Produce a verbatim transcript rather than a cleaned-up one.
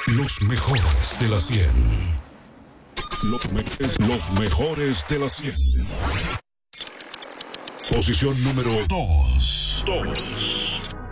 Los mejores de la cien. Los, me- los mejores de la cien. Posición número dos. dos.